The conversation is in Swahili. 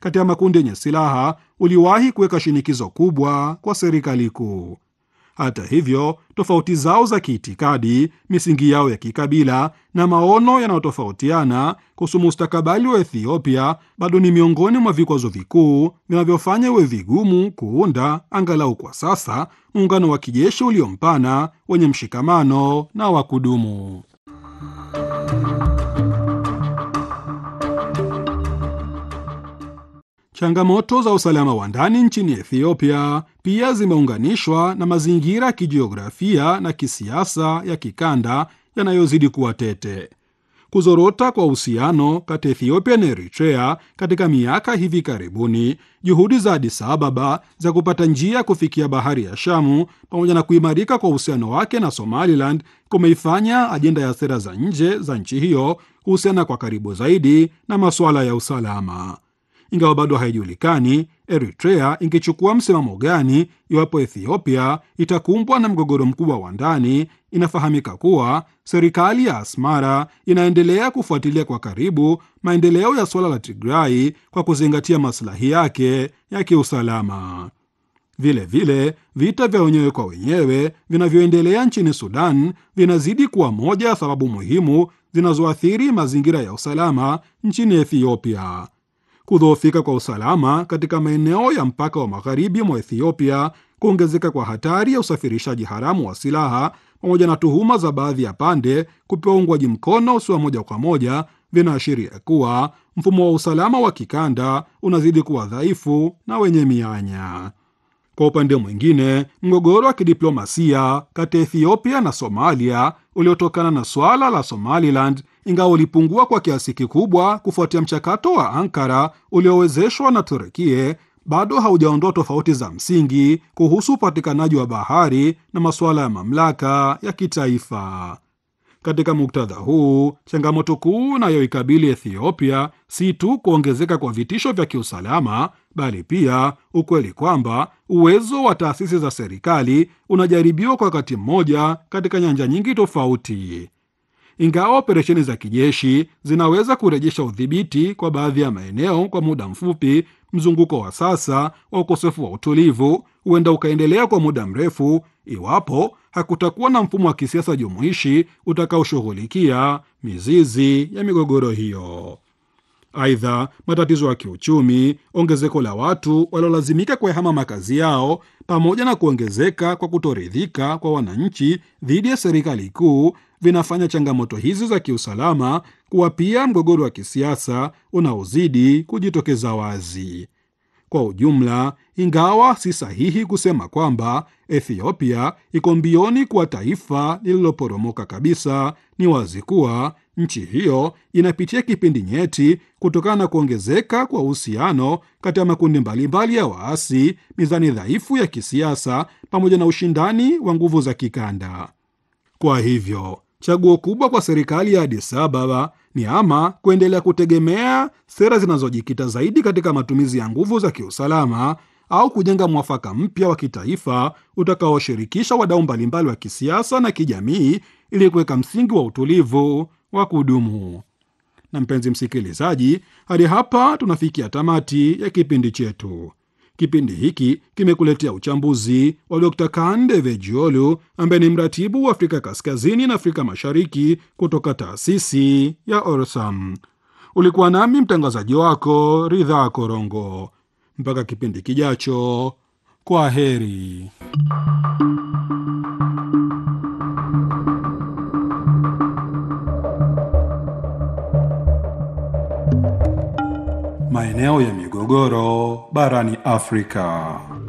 kati ya makundi yenye silaha uliwahi kuweka shinikizo kubwa kwa serikali kuu. Hata hivyo, tofauti zao za kiitikadi, misingi yao ya kikabila na maono yanayotofautiana kuhusu mustakabali wa Ethiopia bado ni miongoni mwa vikwazo vikuu vinavyofanya iwe vigumu kuunda, angalau kwa sasa, muungano wa kijeshi uliompana wenye mshikamano na wa kudumu. Changamoto za usalama wa ndani nchini Ethiopia pia zimeunganishwa na mazingira ya kijiografia na kisiasa ya kikanda yanayozidi kuwa tete. Kuzorota kwa uhusiano kati ya Ethiopia na Eritrea katika miaka hivi karibuni, juhudi za Addis Ababa za kupata njia ya kufikia bahari ya Shamu, pamoja na kuimarika kwa uhusiano wake na Somaliland kumeifanya ajenda ya sera za nje za nchi hiyo kuhusiana kwa karibu zaidi na masuala ya usalama. Ingawa bado haijulikani Eritrea ingechukua msimamo gani iwapo Ethiopia itakumbwa na mgogoro mkubwa wa ndani, inafahamika kuwa serikali ya Asmara inaendelea kufuatilia kwa karibu maendeleo ya suala la Tigray kwa kuzingatia maslahi yake ya kiusalama. Vilevile, vita vya wenyewe kwa wenyewe vinavyoendelea nchini Sudan vinazidi kuwa moja ya sababu muhimu zinazoathiri mazingira ya usalama nchini Ethiopia. Kudhoofika kwa usalama katika maeneo ya mpaka wa magharibi mwa Ethiopia, kuongezeka kwa hatari ya usafirishaji haramu wa silaha, pamoja na tuhuma za baadhi ya pande kupewa uungwaji mkono usio moja kwa moja, vinaashiria kuwa mfumo wa usalama wa kikanda unazidi kuwa dhaifu na wenye mianya. Kwa upande mwingine, mgogoro wa kidiplomasia kati ya Ethiopia na Somalia uliotokana na swala la Somaliland, ingawa ulipungua kwa kiasi kikubwa kufuatia mchakato wa Ankara uliowezeshwa na Turukia, bado haujaondoa tofauti za msingi kuhusu upatikanaji wa bahari na masuala ya mamlaka ya kitaifa. Katika muktadha huu, changamoto kuu inayoikabili Ethiopia si tu kuongezeka kwa vitisho vya kiusalama, bali pia ukweli kwamba uwezo wa taasisi za serikali unajaribiwa kwa wakati mmoja katika nyanja nyingi tofauti. Ingawa operesheni za kijeshi zinaweza kurejesha udhibiti kwa baadhi ya maeneo kwa muda mfupi, mzunguko wa sasa wa ukosefu wa utulivu huenda ukaendelea kwa muda mrefu iwapo hakutakuwa na mfumo wa kisiasa jumuishi utakaoshughulikia mizizi ya migogoro hiyo. Aidha, matatizo ya kiuchumi, ongezeko la watu waliolazimika kuyahama makazi yao, pamoja na kuongezeka kwa kutoridhika kwa wananchi dhidi ya serikali kuu vinafanya changamoto hizi za kiusalama kuwa pia mgogoro wa kisiasa unaozidi kujitokeza wazi. Kwa ujumla, ingawa si sahihi kusema kwamba Ethiopia iko mbioni kuwa taifa lililoporomoka kabisa, ni wazi kuwa nchi hiyo inapitia kipindi nyeti kutokana na kuongezeka kwa uhusiano kati ya makundi mbalimbali ya waasi, mizani dhaifu ya kisiasa, pamoja na ushindani wa nguvu za kikanda. Kwa hivyo, chaguo kubwa kwa serikali ya Addis Ababa ni ama kuendelea kutegemea sera zinazojikita zaidi katika matumizi ya nguvu za kiusalama, au kujenga mwafaka mpya wa kitaifa utakaoshirikisha wadau mbalimbali wa kisiasa na kijamii ili kuweka msingi wa utulivu wa kudumu. Na mpenzi msikilizaji, hadi hapa tunafikia tamati ya kipindi chetu. Kipindi hiki kimekuletea uchambuzi wa Dr. Kande Vejiolu, ambaye ni mratibu wa Afrika Kaskazini na Afrika Mashariki kutoka taasisi ya Orsam. Ulikuwa nami mtangazaji wako Ridhaa Korongo. Mpaka kipindi kijacho, kwa heri. Maeneo ya migogoro barani Afrika.